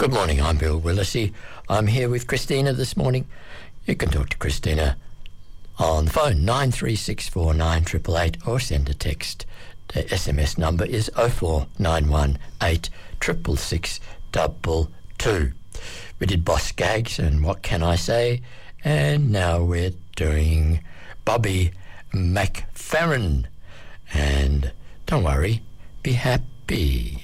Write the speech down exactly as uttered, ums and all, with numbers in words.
Good morning, I'm Bill Willisey. I'm here with Christina this morning. You can talk to Christina on the phone, nine three six four nine eight eight eight, or send a text. The S M S number is oh four nine one eight six six six two two. We did Boss Gags and What Can I Say? And now we're doing Bobby McFerrin. And don't worry, be happy.